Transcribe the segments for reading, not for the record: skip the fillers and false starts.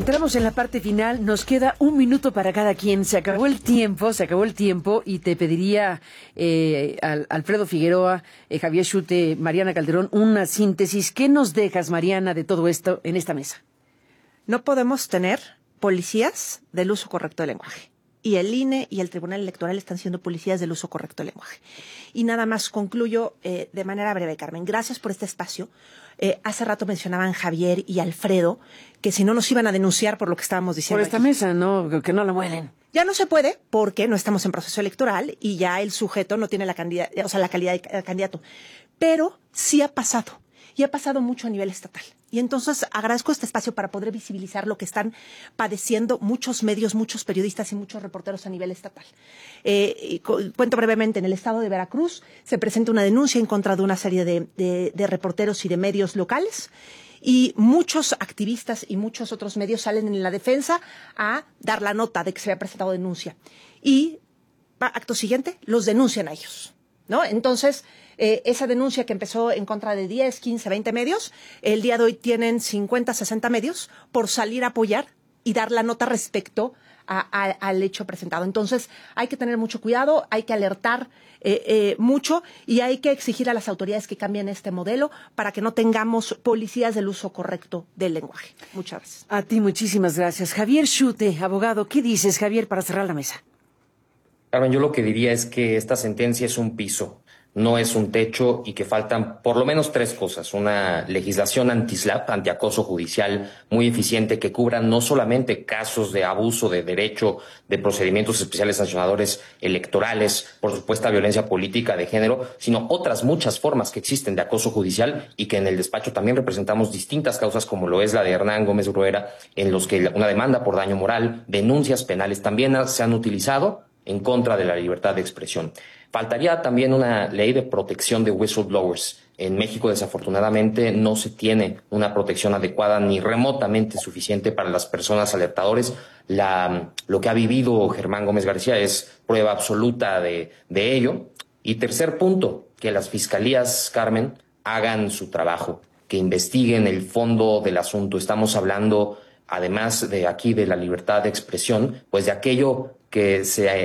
entramos en la parte final. Nos queda 1 minuto para cada quien. Se acabó el tiempo y te pediría Alfredo Figueroa, Javier Schute, Mariana Calderón, una síntesis. ¿Qué nos dejas, Mariana, de todo esto en esta mesa? No podemos tener policías del uso correcto del lenguaje. Y el INE y el Tribunal Electoral están siendo policías del uso correcto del lenguaje. Y nada más concluyo de manera breve, Carmen. Gracias por este espacio. Hace rato mencionaban Javier y Alfredo que si no nos iban a denunciar por lo que estábamos diciendo. Por esta aquí. mesa, ¿no? Que no la muelen. Ya no se puede porque no estamos en proceso electoral y ya el sujeto no tiene la calidad de candidato. Pero sí ha pasado. Y ha pasado mucho a nivel estatal. Y entonces agradezco este espacio para poder visibilizar lo que están padeciendo muchos medios, muchos periodistas y muchos reporteros a nivel estatal. Cuento brevemente, en el estado de Veracruz se presenta una denuncia en contra de una serie de reporteros y de medios locales. Y muchos activistas y muchos otros medios salen en la defensa a dar la nota de que se había presentado denuncia. Y acto siguiente, los denuncian a ellos, ¿no? Entonces, esa denuncia que empezó en contra de 10, 15, 20 medios, el día de hoy tienen 50, 60 medios por salir a apoyar y dar la nota respecto al hecho presentado. Entonces, hay que tener mucho cuidado, hay que alertar mucho y hay que exigir a las autoridades que cambien este modelo para que no tengamos policías del uso correcto del lenguaje. Muchas gracias. A ti muchísimas gracias. Javier Schute, abogado, ¿qué dices, Javier, para cerrar la mesa? Carmen, yo lo que diría es que esta sentencia es un piso, no es un techo y que faltan por lo menos 3 cosas. Una legislación anti-SLAPP, antiacoso judicial, muy eficiente que cubra no solamente casos de abuso de derecho, de procedimientos especiales sancionadores electorales por supuesta violencia política de género, sino otras muchas formas que existen de acoso judicial y que en el despacho también representamos distintas causas como lo es la de Hernán Gómez Bruera, en los que una demanda por daño moral, denuncias penales también se han utilizado en contra de la libertad de expresión. Faltaría también una ley de protección de whistleblowers. En México, desafortunadamente, no se tiene una protección adecuada ni remotamente suficiente para las personas alertadores. Lo que ha vivido Germán Gómez García es prueba absoluta de ello. Y tercer punto, que las fiscalías, Carmen, hagan su trabajo, que investiguen el fondo del asunto. Estamos hablando, además de aquí de la libertad de expresión, pues de aquello que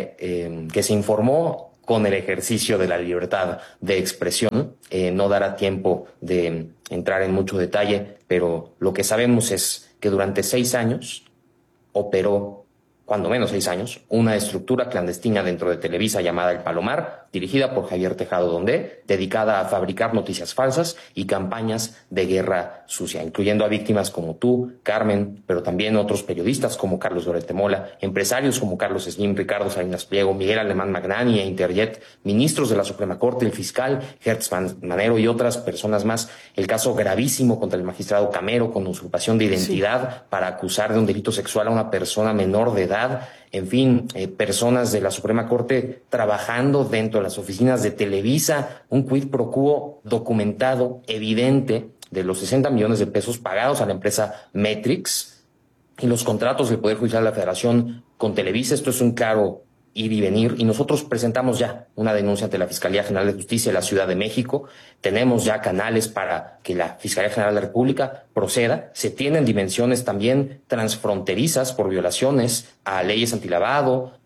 se informó con el ejercicio de la libertad de expresión. No dará tiempo de entrar en mucho detalle, pero lo que sabemos es que durante 6 años operó, cuando menos 6 años, una estructura clandestina dentro de Televisa llamada El Palomar, dirigida por Javier Tejado Dondé, dedicada a fabricar noticias falsas y campañas de guerra sucia, incluyendo a víctimas como tú, Carmen, pero también otros periodistas como Carlos Loret de Mola, empresarios como Carlos Slim, Ricardo Salinas Pliego, Miguel Alemán Magnani e Interjet, ministros de la Suprema Corte, el fiscal Hertz Manero y otras personas más. El caso gravísimo contra el magistrado Camero con usurpación de identidad para acusar de un delito sexual a una persona menor de edad. En fin, personas de la Suprema Corte trabajando dentro de las oficinas de Televisa, un quid pro quo documentado, evidente, de los 60 millones de pesos pagados a la empresa Metrix y los contratos del Poder Judicial de la Federación con Televisa. Esto es un claro ir y venir, y nosotros presentamos ya una denuncia ante la Fiscalía General de Justicia de la Ciudad de México. Tenemos ya canales para que la Fiscalía General de la República proceda. Se tienen dimensiones también transfronterizas por violaciones a leyes antilavado,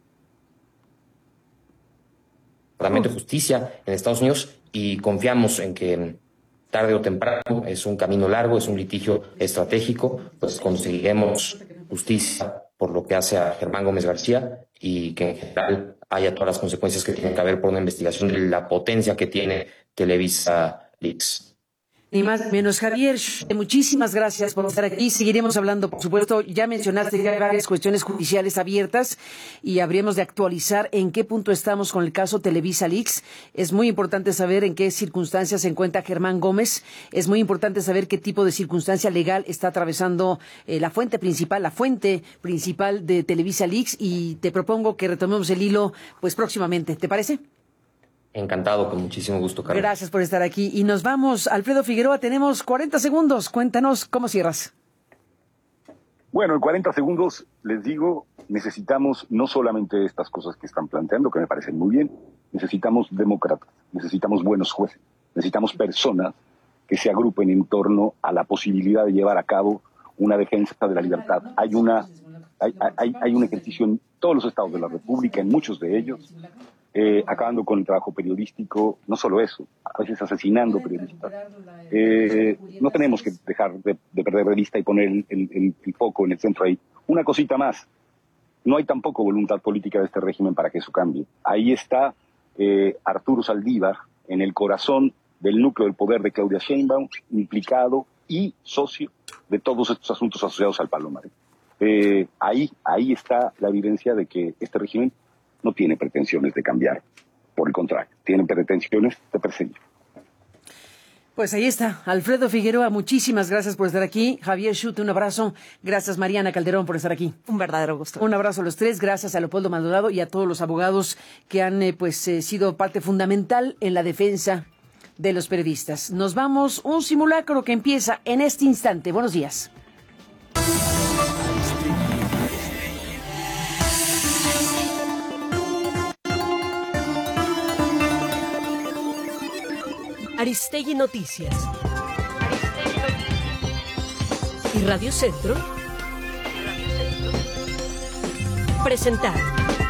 Departamento de Justicia en Estados Unidos, y confiamos en que tarde o temprano, es un camino largo, es un litigio estratégico, pues conseguiremos justicia por lo que hace a Germán Gómez García y que en general haya todas las consecuencias que tienen que haber por una investigación de la potencia que tiene Televisa Leaks. Ni más ni menos. Javier, muchísimas gracias por estar aquí. Seguiremos hablando, por supuesto. Ya mencionaste que hay varias cuestiones judiciales abiertas y habríamos de actualizar en qué punto estamos con el caso Televisa Leaks. Es muy importante saber en qué circunstancias se encuentra Germán Gómez. Es muy importante saber qué tipo de circunstancia legal está atravesando la fuente principal de Televisa Leaks, y te propongo que retomemos el hilo pues próximamente. ¿Te parece? Encantado, con muchísimo gusto, Carmen. Gracias por estar aquí. Y nos vamos. Alfredo Figueroa, tenemos 40 segundos. Cuéntanos cómo cierras. Bueno, en 40 segundos les digo, necesitamos no solamente estas cosas que están planteando, que me parecen muy bien, necesitamos demócratas, necesitamos buenos jueces, necesitamos personas que se agrupen en torno a la posibilidad de llevar a cabo una defensa de la libertad. Hay un ejercicio en todos los estados de la República, en muchos de ellos, acabando con el trabajo periodístico, no solo eso, a veces asesinando periodistas. No tenemos que dejar de perder de vista y poner el foco en el centro ahí. Una cosita más, no hay tampoco voluntad política de este régimen para que eso cambie. Ahí está Arturo Saldívar, en el corazón del núcleo del poder de Claudia Sheinbaum, implicado y socio de todos estos asuntos asociados al Palomar. Ahí está la evidencia de que este régimen no tiene pretensiones de cambiar, por el contrario, tiene pretensiones de perseguir. Pues ahí está, Alfredo Figueroa, muchísimas gracias por estar aquí. Javier Schutte, un abrazo. Gracias, Mariana Calderón, por estar aquí. Un verdadero gusto. Un abrazo a los tres, gracias a Leopoldo Maldonado y a todos los abogados que han sido parte fundamental en la defensa de los periodistas. Nos vamos, un simulacro que empieza en este instante. Buenos días. Aristegui Noticias. Y Radio Centro presentaron.